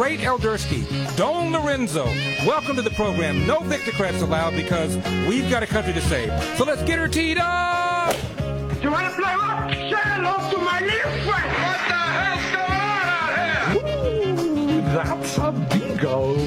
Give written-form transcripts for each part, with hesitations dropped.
great Eldersky, Don Lorenzo. Welcome to the program. No Victocrats allowed because we've got a country to save. So let's get her teed up! You want to play what? Say hello to my little friend. What the hell's going on out here? Ooh, that's a bingo.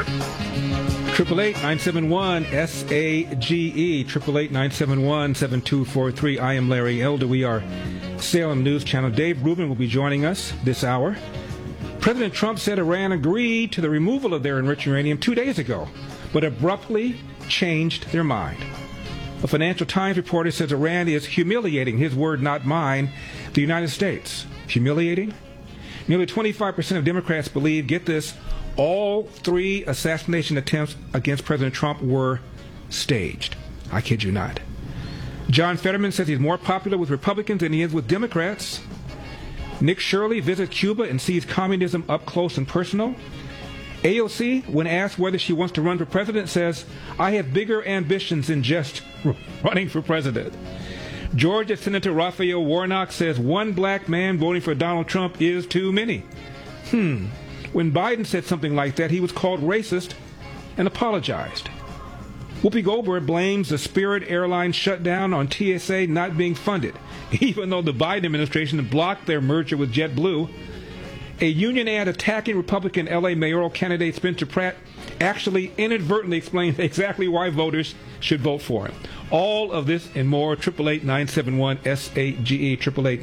888-971-SAGE, 888-971-7243. I am Larry Elder. We are Salem News Channel. Dave Rubin will be joining us this hour. President Trump said Iran agreed to the removal of their enriched uranium 2 days ago, but abruptly changed their mind. A Financial Times reporter says Iran is humiliating, his word not mine, the United States. Humiliating? Nearly 25% of Democrats believe, get this, all 3 assassination attempts against President Trump were staged. I kid you not. John Fetterman says he's more popular with Republicans than he is with Democrats. Nick Shirley visits Cuba and sees communism up close and personal. AOC, when asked whether she wants to run for president, says, I have bigger ambitions than just running for president. Georgia Senator Raphael Warnock says one black man voting for Donald Trump is too many. When Biden said something like that, he was called racist and apologized. Whoopi Goldberg blames the Spirit Airlines shutdown on TSA not being funded, even though the Biden administration blocked their merger with JetBlue. A union ad attacking Republican L.A. mayoral candidate Spencer Pratt actually inadvertently explains exactly why voters should vote for him. All of this and more, 888-971-SAGE,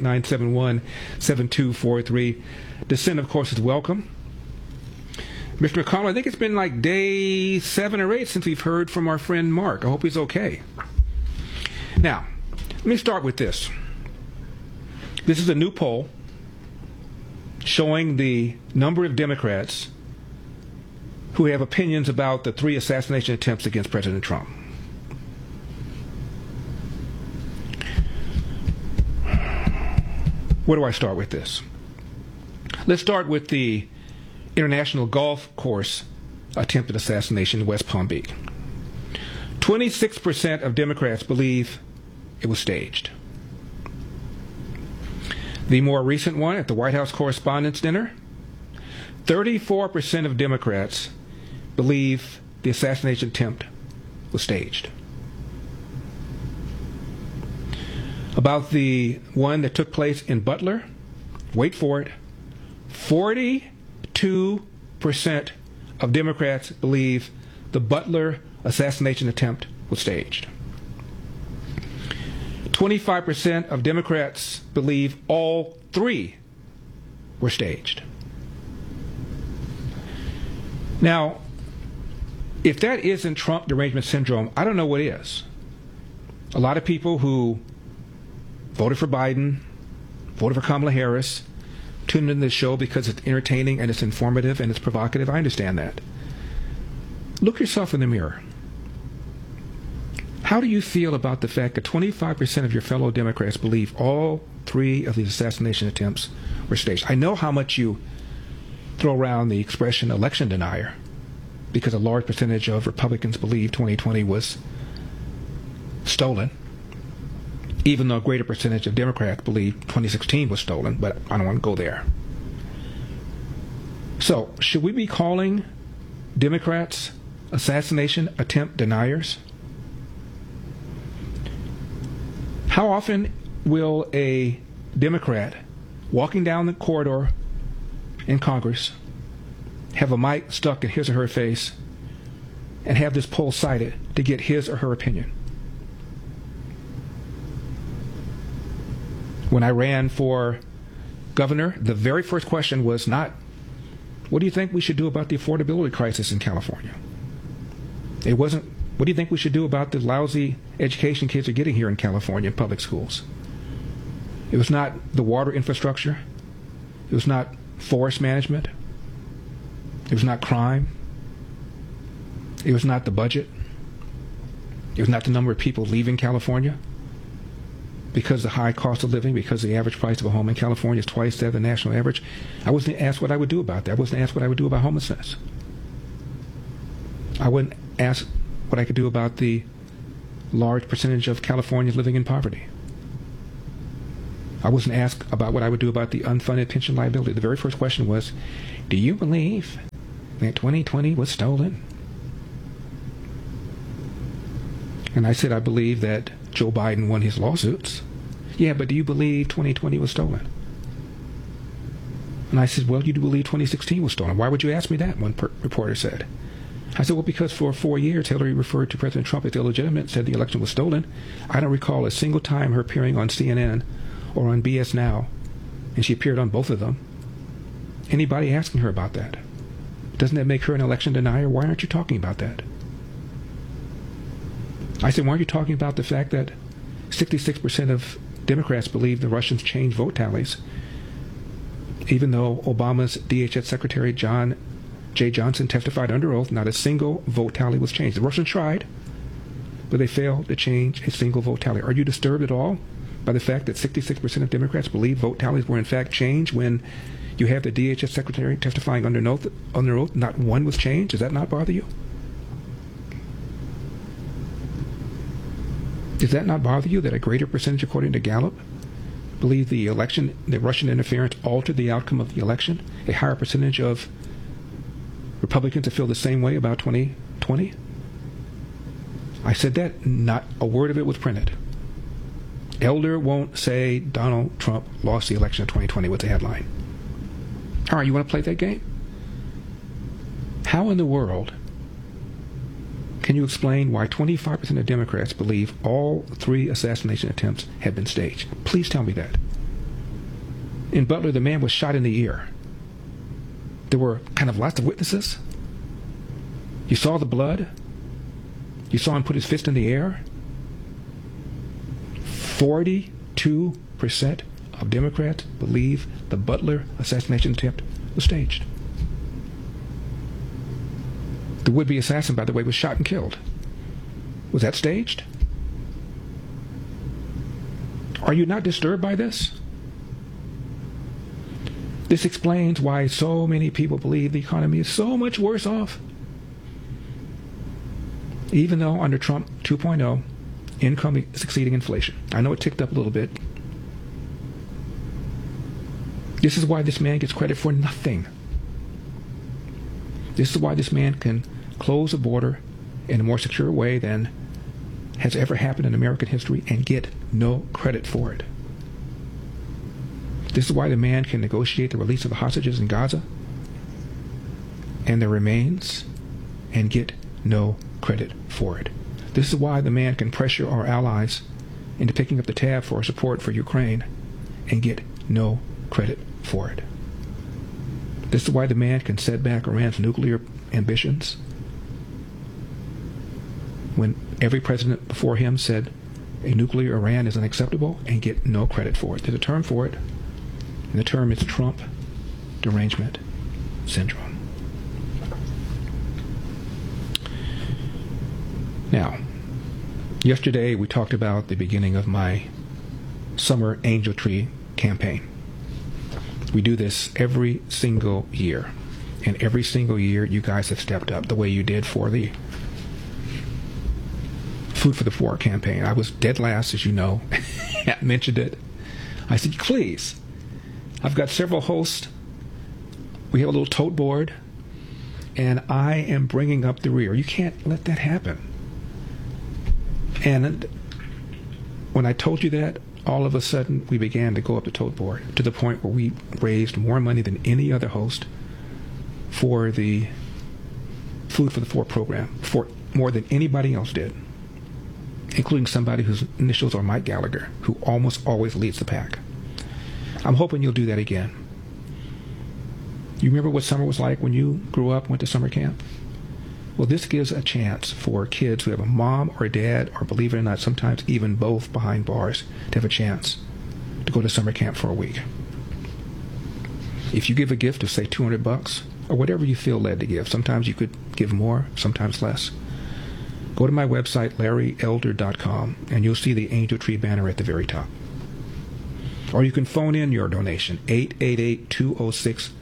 888-971-7243. Dissent, of course, is welcome. Mr. McConnell, I think it's been like day 7 or 8 since we've heard from our friend Mark. I hope he's okay. Now, let me start with this. This is a new poll showing the number of Democrats who have opinions about the 3 assassination attempts against President Trump. Where do I start with this? Let's start with the International Golf Course attempted assassination in West Palm Beach. 26% of Democrats believe it was staged. The more recent one at the White House Correspondents' Dinner, 34% of Democrats believe the assassination attempt was staged. About the one that took place in Butler, wait for it, 42% of Democrats believe the Butler assassination attempt was staged. 25% of Democrats believe all 3 were staged. Now, if that isn't Trump derangement syndrome, I don't know what is. A lot of people who voted for Biden, voted for Kamala Harris, tuned in this show because it's entertaining and it's informative and it's provocative. I understand that. Look yourself in the mirror. How do you feel about the fact that 25% of your fellow Democrats believe all 3 of these assassination attempts were staged? I know how much you throw around the expression election denier because a large percentage of Republicans believe 2020 was stolen, even though a greater percentage of Democrats believe 2016 was stolen, but I don't want to go there. So, should we be calling Democrats assassination attempt deniers? How often will a Democrat walking down the corridor in Congress have a mic stuck in his or her face and have this poll cited to get his or her opinion? When I ran for governor, the very first question was not, what do you think we should do about the affordability crisis in California? It wasn't, what do you think we should do about the lousy education kids are getting here in California in public schools? It was not the water infrastructure. It was not forest management. It was not crime. It was not the budget. It was not the number of people leaving California because of the high cost of living, because the average price of a home in California is twice that of the national average. I wasn't asked what I would do about that. I wasn't asked what I would do about homelessness. I wouldn't ask what I could do about the large percentage of Californians living in poverty. I wasn't asked about what I would do about the unfunded pension liability. The very first question was, do you believe that 2020 was stolen. And I said, I believe that Joe Biden won his lawsuits. Yeah, but do you believe 2020 was stolen? And I said, well, you do believe 2016 was stolen. Why would you ask me that? One reporter said. I said, well, because for 4 years, Hillary referred to President Trump as illegitimate, said the election was stolen. I don't recall a single time her appearing on CNN or on BS Now, and she appeared on both of them, anybody asking her about that. Doesn't that make her an election denier? Why aren't you talking about that? I said, why aren't you talking about the fact that 66% of Democrats believe the Russians changed vote tallies, even though Obama's DHS Secretary John J. Johnson testified under oath not a single vote tally was changed. The Russians tried, but they failed to change a single vote tally. Are you disturbed at all by the fact that 66% of Democrats believe vote tallies were in fact changed when you have the DHS Secretary testifying under oath not one was changed? Does that not bother you? Does that not bother you that a greater percentage, according to Gallup, believe the Russian interference altered the outcome of the election? A higher percentage of Republicans that feel the same way about 2020? I said that, not a word of it was printed. Elder won't say Donald Trump lost the election of 2020 with the headline. All right, you want to play that game? How in the world can you explain why 25% of Democrats believe all 3 assassination attempts have been staged? Please tell me that. In Butler, the man was shot in the ear. There were kind of lots of witnesses. You saw the blood. You saw him put his fist in the air. 42% of Democrats believe the Butler assassination attempt was staged. The would-be assassin, by the way, was shot and killed. Was that staged? Are you not disturbed by this? This explains why so many people believe the economy is so much worse off. Even though under Trump 2.0, income is exceeding inflation. I know it ticked up a little bit. This is why this man gets credit for nothing. This is why this man can close the border in a more secure way than has ever happened in American history and get no credit for it. This is why the man can negotiate the release of the hostages in Gaza and their remains and get no credit for it. This is why the man can pressure our allies into picking up the tab for support for Ukraine and get no credit for it. This is why the man can set back Iran's nuclear ambitions when every president before him said a nuclear Iran is unacceptable and get no credit for it. There's a term for it, and the term is Trump derangement syndrome. Now, yesterday we talked about the beginning of my summer angel tree campaign. We do this every single year. And every single year you guys have stepped up the way you did for the Food for the Poor campaign. I was dead last, as you know. I mentioned it. I said, please. I've got several hosts. We have a little tote board. And I am bringing up the rear. You can't let that happen. And when I told you that, all of a sudden we began to go up the tote board to the point where we raised more money than any other host for the Food for the Poor program, for more than anybody else did, including somebody whose initials are Mike Gallagher, who almost always leads the pack. I'm hoping you'll do that again. You remember what summer was like when you grew up, went to summer camp? Well, this gives a chance for kids who have a mom or a dad, or believe it or not, sometimes even both behind bars, to have a chance to go to summer camp for a week. If you give a gift of, say, $200, or whatever you feel led to give, sometimes you could give more, sometimes less. Go to my website, LarryElder.com, and you'll see the Angel Tree banner at the very top. Or you can phone in your donation, 888-206-2855,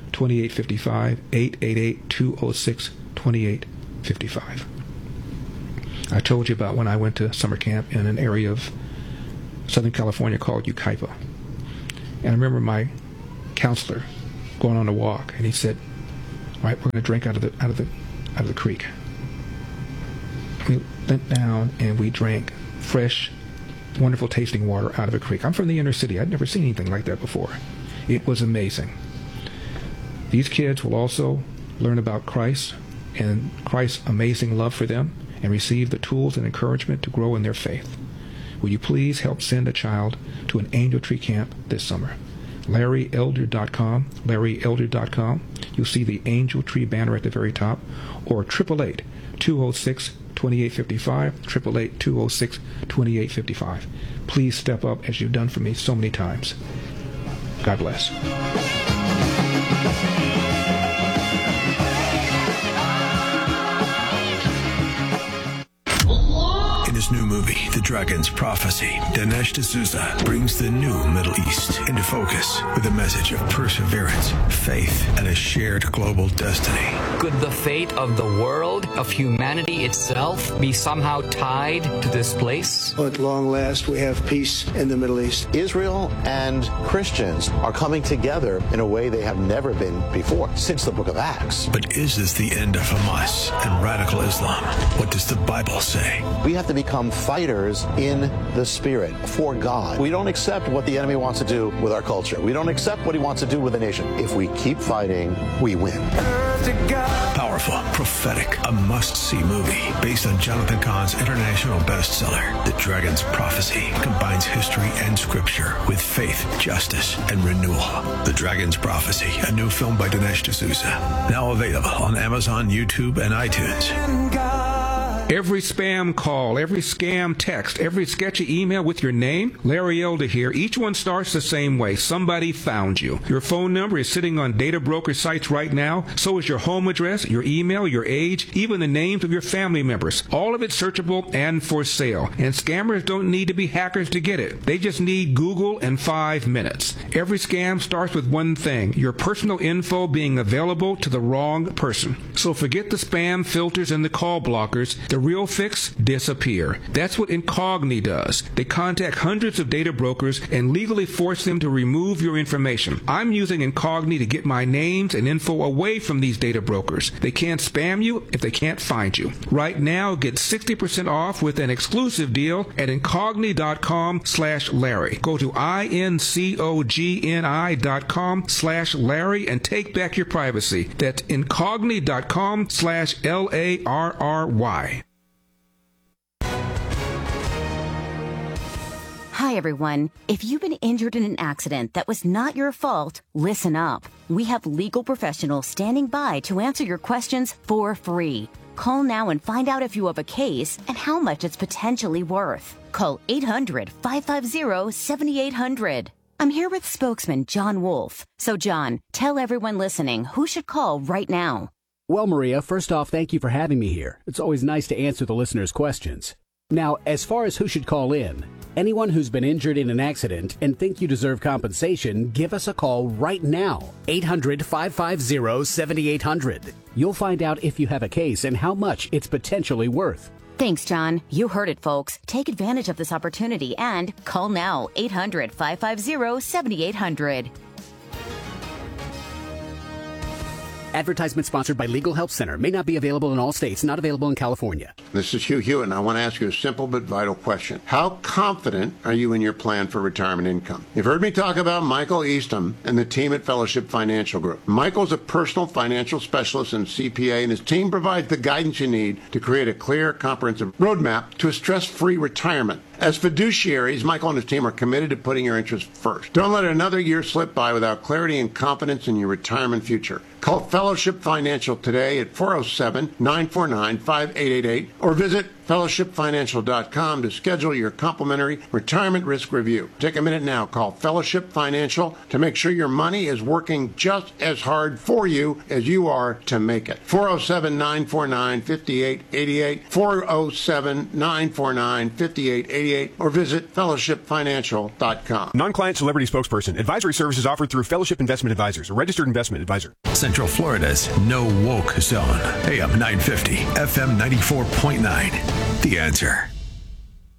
888-206-2855. I told you about when I went to summer camp in an area of Southern California called Yucaipa. And I remember my counselor going on a walk, and he said, Right, we're going to drink out of the creek. We bent down and we drank fresh, wonderful tasting water out of a creek. I'm from the inner city. I'd never seen anything like that before. It was amazing. These kids will also learn about Christ and Christ's amazing love for them and receive the tools and encouragement to grow in their faith. Will you please help send a child to an Angel Tree camp this summer? LarryElder.com, LarryElder.com. You'll see the Angel Tree banner at the very top, or 888-206-2855, 888-206-2855. Please step up as you've done for me so many times. God bless. In his new movie, The Dragon's Prophecy, Dinesh D'Souza brings the new Middle East into focus with a message of perseverance, faith, and a shared global destiny. Could the fate of the world, of humanity itself, be somehow tied to this place? At long last, we have peace in the Middle East. Israel and Christians are coming together in a way they have never been before, since the book of Acts. But is this the end of Hamas and radical Islam? What does the Bible say? We have to become fighters in the Spirit for God. We don't accept what the enemy wants to do with our culture. We don't accept what he wants to do with the nation. If we keep fighting, we win. Powerful, prophetic, a must-see movie based on Jonathan Cahn's international bestseller, The Dragon's Prophecy, combines history and scripture with faith, justice, and renewal. The Dragon's Prophecy, a new film by Dinesh D'Souza, now available on Amazon, YouTube, and iTunes. Every spam call, every scam text, every sketchy email with your name, Larry Elder here, each one starts the same way. Somebody found you. Your phone number is sitting on data broker sites right now. So is your home address, your email, your age, even the names of your family members. All of it searchable and for sale. And scammers don't need to be hackers to get it. They just need Google and 5 minutes. Every scam starts with one thing, your personal info being available to the wrong person. So forget the spam filters and the call blockers. The real fix, disappear. That's what Incogni does. They contact hundreds of data brokers and legally force them to remove your information. I'm using Incogni to get my names and info away from these data brokers. They can't spam you if they can't find you. Right now, get 60% off with an exclusive deal at Incogni.com/Larry. Go to INCOGNI.com/Larry and take back your privacy. That's Incogni.com/LARRY. Hi, everyone. If you've been injured in an accident that was not your fault, listen up. We have legal professionals standing by to answer your questions for free. Call now and find out if you have a case and how much it's potentially worth. Call 800-550-7800. I'm here with spokesman John Wolf. So, John, tell everyone listening who should call right now. Well, Maria, first off, thank you for having me here. It's always nice to answer the listeners' questions. Now, as far as who should call in, anyone who's been injured in an accident and think you deserve compensation, give us a call right now. 800-550-7800. You'll find out if you have a case and how much it's potentially worth. Thanks, John. You heard it, folks. Take advantage of this opportunity and call now. 800-550-7800. Advertisement sponsored by Legal Help Center. May not be available in all states. Not available in California. This is Hugh Hewitt, and I want to ask you a simple but vital question. How confident are you in your plan for retirement income? You've heard me talk about Michael Eastham and the team at Fellowship Financial Group. Michael's a personal financial specialist and CPA, and his team provides the guidance you need to create a clear, comprehensive roadmap to a stress-free retirement. As fiduciaries, Michael and his team are committed to putting your interests first. Don't let another year slip by without clarity and confidence in your retirement future. Call Fellowship Financial today at 407-949-5888 or visit fellowshipfinancial.com to schedule your complimentary retirement risk review. Take a minute now. Call Fellowship Financial to make sure your money is working just as hard for you as you are to make it. 407-949-5888, 407-949-5888, or visit fellowshipfinancial.com. Non-client celebrity spokesperson. Advisory services offered through Fellowship Investment Advisors, a registered investment advisor. Central Florida's No Woke Zone. AM 950, FM 94.9. The Answer.